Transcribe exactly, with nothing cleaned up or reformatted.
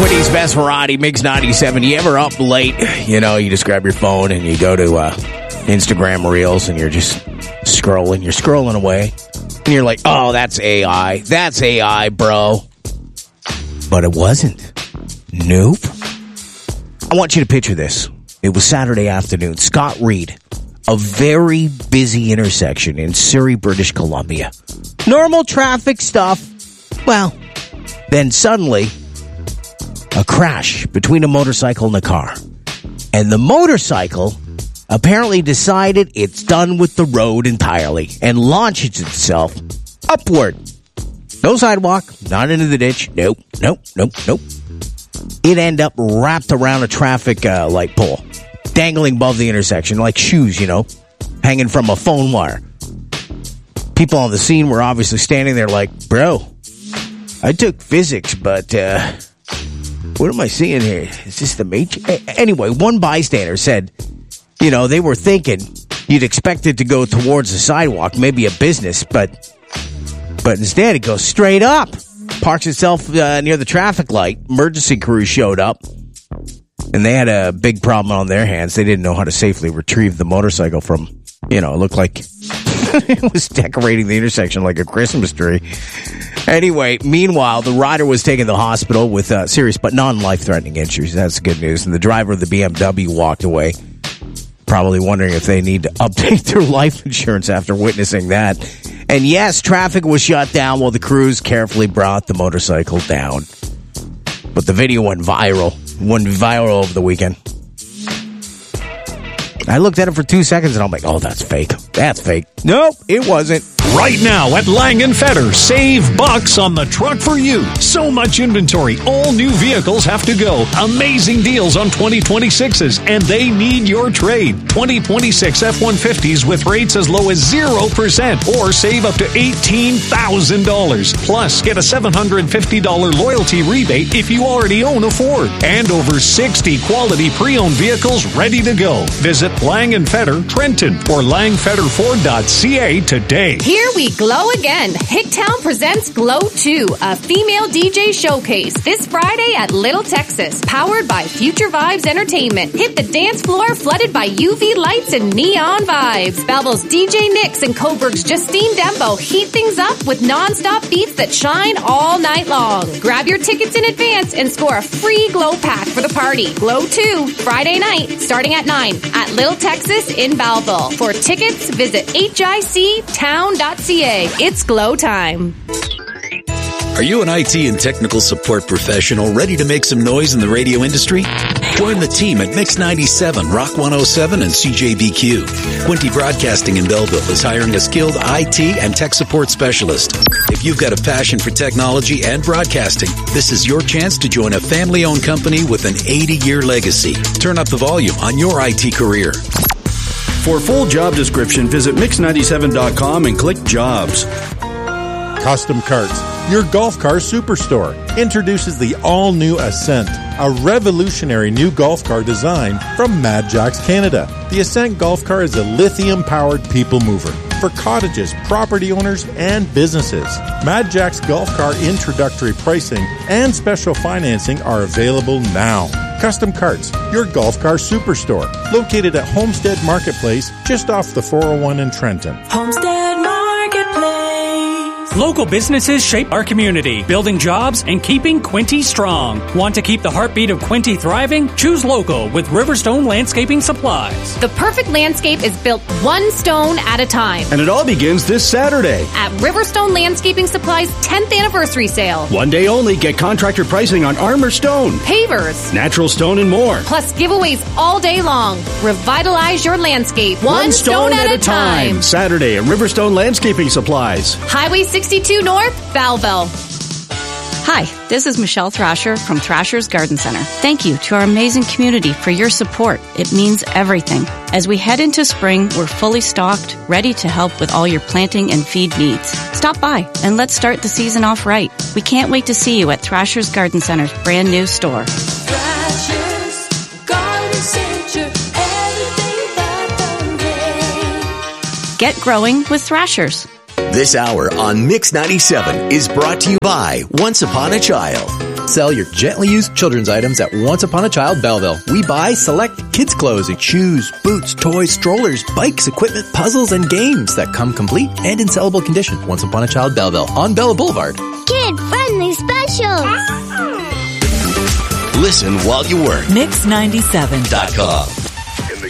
Quinty's Best Variety, Mix ninety-seven. You ever up late? You know, you just grab your phone and you go to uh, Instagram Reels and you're just scrolling. You're scrolling away. And you're like, oh, that's A I. That's A I, bro. But it wasn't. Nope. I want you to picture this. It was Saturday afternoon. Scott Reed, a very busy intersection in Surrey, British Columbia. Normal traffic stuff. Well, then suddenly, a crash between a motorcycle and a car. And the motorcycle apparently decided it's done with the road entirely and launches itself upward. No sidewalk, not into the ditch. Nope, nope, nope, nope. It ended up wrapped around a traffic uh, light pole, dangling above the intersection like shoes, you know, hanging from a phone wire. People on the scene were obviously standing there like, bro, I took physics, but uh, what am I seeing here? Is this the Matrix? Anyway, one bystander said, you know, they were thinking you'd expect it to go towards the sidewalk, maybe a business, but but instead it goes straight up. Parks itself uh, near the traffic light. Emergency crew showed up, and they had a big problem on their hands. They didn't know how to safely retrieve the motorcycle from, you know, it looked like it was decorating the intersection like a Christmas tree. Anyway, meanwhile, the rider was taken to the hospital with uh, serious but non-life-threatening injuries. That's good news. And the driver of the B M W walked away, probably wondering if they need to update their life insurance after witnessing that. And yes, traffic was shut down while the crews carefully brought the motorcycle down. But the video went viral. Went viral over the weekend. I looked at it for two seconds and I'm like, oh, that's fake. That's fake. Nope, it wasn't. Right now at Lang and Fetter, save bucks on the truck for you. So much inventory, all new vehicles have to go. Amazing deals on twenty twenty-sixes, and they need your trade. twenty twenty-six F one fifties with rates as low as zero percent or save up to eighteen thousand dollars. Plus, get a seven hundred fifty dollars loyalty rebate if you already own a Ford. And over sixty quality pre-owned vehicles ready to go. Visit Lang and Fetter, Trenton, or lang fetter ford dot c a today. Here we glow again. Hicktown presents Glow two, a female D J showcase this Friday at Little Texas, powered by Future Vibes Entertainment. Hit the dance floor flooded by U V lights and neon vibes. Belleville's D J Nix and Coburg's Justine Dembo heat things up with non-stop beats that shine all night long. Grab your tickets in advance and score a free Glow pack for the party. Glow two, Friday night, starting at nine at Little Texas in Belleville. For tickets, visit H I C town dot c a. It's Glow time. Are you an I T and technical support professional ready to make some noise in the radio industry? Join the team at Mix ninety-seven, Rock one oh seven, and C J B Q. Quinty Broadcasting in Belleville is hiring a skilled I T and tech support specialist. If you've got a passion for technology and broadcasting, this is your chance to join a family-owned company with an eighty-year legacy. Turn up the volume on your I T career. For full job description, visit mix ninety-seven dot com and click Jobs. Custom Carts, your golf car superstore, introduces the all-new Ascent, a revolutionary new golf car design from Mad Jacks Canada. The Ascent golf car is a lithium-powered people mover for cottages, property owners, and businesses. Mad Jacks golf car introductory pricing and special financing are available now. Custom Carts, your golf car superstore, located at Homestead Marketplace, just off the four oh one in Trenton. Homestead Marketplace. Local businesses shape our community, building jobs and keeping Quinty strong. Want to keep the heartbeat of Quinty thriving? Choose local with Riverstone Landscaping Supplies. The perfect landscape is built one stone at a time. And it all begins this Saturday at Riverstone Landscaping Supplies' tenth anniversary sale. One day only, get contractor pricing on Armor Stone, pavers, natural stone, and more. Plus giveaways all day long. Revitalize your landscape one, one stone, stone at, at a time. time. Saturday at Riverstone Landscaping Supplies. Highway sixty-two North, Belleville. Hi, this is Michelle Thrasher from Thrasher's Garden Center. Thank you to our amazing community for your support. It means everything. As we head into spring, we're fully stocked, ready to help with all your planting and feed needs. Stop by and let's start the season off right. We can't wait to see you at Thrasher's Garden Center's brand new store. Thrasher's Garden Center, everything but the rain. Get growing with Thrasher's. This hour on Mix ninety-seven is brought to you by Once Upon a Child. Sell your gently used children's items at Once Upon a Child Belleville. We buy select kids' clothes, shoes, boots, toys, strollers, bikes, equipment, puzzles, and games that come complete and in sellable condition. Once Upon a Child Belleville on Bella Boulevard. Kid-friendly specials. Listen while you work. Mix ninety-seven dot com.